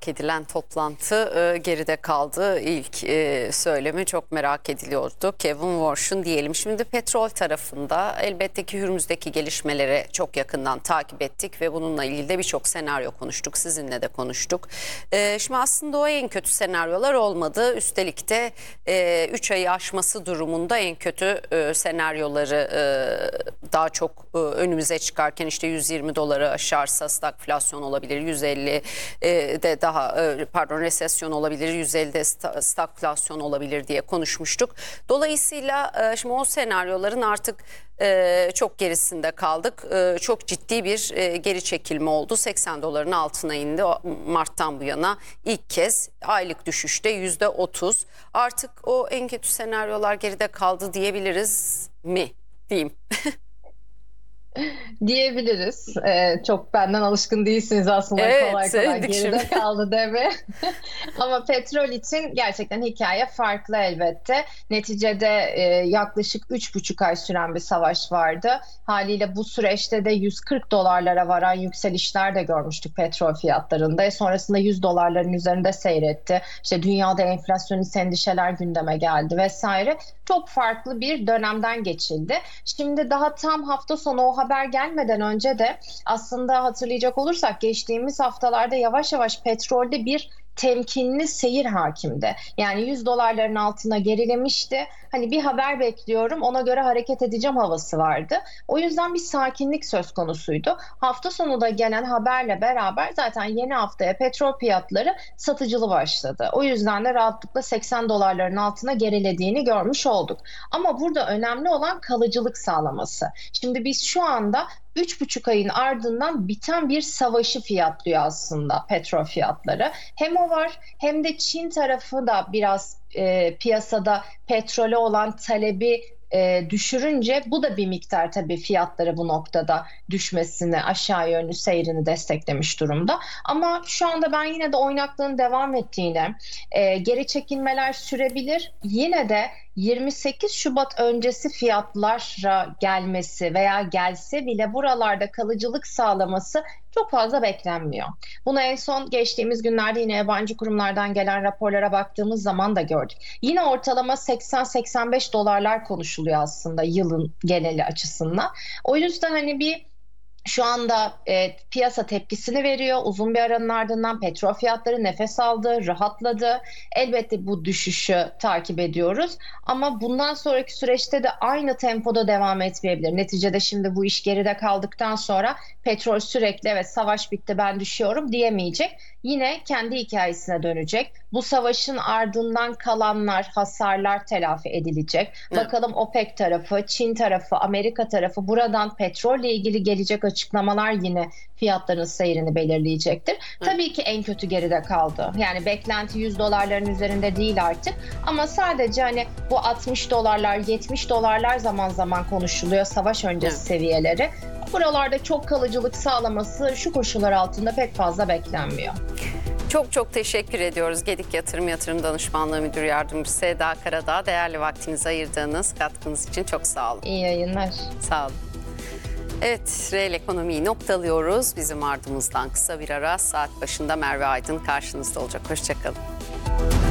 merak edilen toplantı geride kaldı. İlk söylemi çok merak ediliyordu. Kevin Warsh'un diyelim. Şimdi petrol tarafında elbette ki Hürmüz'deki gelişmeleri çok yakından takip ettik ve bununla ilgili de birçok senaryo konuştuk. Sizinle de konuştuk. Şimdi aslında o en kötü senaryolar olmadı. Üstelik de 3 ayı aşması durumunda en kötü senaryoları daha çok önümüze çıkarken işte 120 doları aşarsa stagflasyon olabilir, 150 de daha resesyon olabilir, 150'de stagflasyon olabilir diye konuşmuştuk. Dolayısıyla şimdi o senaryoların artık çok gerisinde kaldık. Çok ciddi bir geri çekilme oldu. 80 doların altına indi. Mart'tan bu yana ilk kez aylık düşüşte %30. Artık o en kötü senaryolar geride kaldı diyebiliriz mi diyeyim. Diyebiliriz. Çok benden alışkın değilsiniz aslında Evet, kolay kolay sevdik geride şimdi. kaldı deme. Ama petrol için gerçekten hikaye farklı elbette. Neticede yaklaşık 3,5 ay süren bir savaş vardı. Haliyle bu süreçte de 140 dolarlara varan yükselişler de görmüştük petrol fiyatlarında. Sonrasında 100 dolarların üzerinde seyretti. İşte dünyada enflasyonist endişeler gündeme geldi vesaire. Çok farklı bir dönemden geçildi. Şimdi daha tam hafta sonu o haber gelmeden önce de aslında hatırlayacak olursak geçtiğimiz haftalarda yavaş yavaş petrolde bir temkinli seyir hakimdi. Yani 100 dolarların altına gerilemişti. Hani bir haber bekliyorum, ona göre hareket edeceğim havası vardı. O yüzden bir sakinlik söz konusuydu. Hafta sonu da gelen haberle beraber zaten yeni haftaya petrol fiyatları satıcılı başladı. O yüzden de rahatlıkla 80 dolarların altına gerilediğini görmüş olduk. Ama burada önemli olan kalıcılık sağlaması. Şimdi biz şu anda 3,5 ayın ardından biten bir savaşı fiyatlıyor aslında petrol fiyatları. Hem o var hem de Çin tarafı da biraz piyasada petrole olan talebi düşürünce bu da bir miktar tabii fiyatları bu noktada düşmesini, aşağı yönlü seyrini desteklemiş durumda. Ama şu anda ben yine de oynaklığın devam ettiğini, geri çekilmeler sürebilir. Yine de 28 Şubat öncesi fiyatlara gelmesi veya gelse bile buralarda kalıcılık sağlaması çok fazla beklenmiyor. Bunu en son geçtiğimiz günlerde yine yabancı kurumlardan gelen raporlara baktığımız zaman da gördük. Yine ortalama 80-85 dolarlar konuşuluyor aslında yılın geneli açısından. O yüzden hani şu anda piyasa tepkisini veriyor. Uzun bir aranın ardından petrol fiyatları nefes aldı, rahatladı. Elbette bu düşüşü takip ediyoruz. Ama bundan sonraki süreçte de aynı tempoda devam etmeyebilir. Neticede şimdi bu iş geride kaldıktan sonra petrol sürekli evet savaş bitti ben düşüyorum diyemeyecek. Yine kendi hikayesine dönecek. Bu savaşın ardından kalanlar, hasarlar telafi edilecek. Bakalım OPEC tarafı, Çin tarafı, Amerika tarafı buradan petrolle ilgili gelecek açıklamalar yine fiyatların seyrini belirleyecektir. Tabii ki en kötü geride kaldı. Yani beklenti 100 dolarların üzerinde değil artık. Ama sadece hani bu 60 dolarlar, 70 dolarlar zaman zaman konuşuluyor savaş öncesi seviyeleri. Buralarda çok kalıcılık sağlaması şu koşullar altında pek fazla beklenmiyor. Çok çok teşekkür ediyoruz. Gedik Yatırım Danışmanlığı Müdür Yardımcısı Seda Karadağ. Değerli vaktinizi ayırdığınız katkınız için çok sağ olun. İyi yayınlar. Sağ olun. Evet, reel ekonomiyi noktalıyoruz. Bizim ardımızdan kısa bir ara saat başında Merve Aydın karşınızda olacak. Hoşça kalın.